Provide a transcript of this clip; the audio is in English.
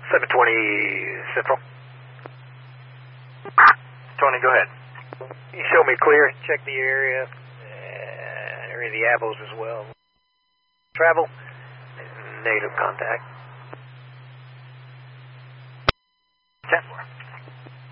720 Central. 20, go ahead. You show me clear, check the area of the Abos as well. Travel, negative contact. 10-4.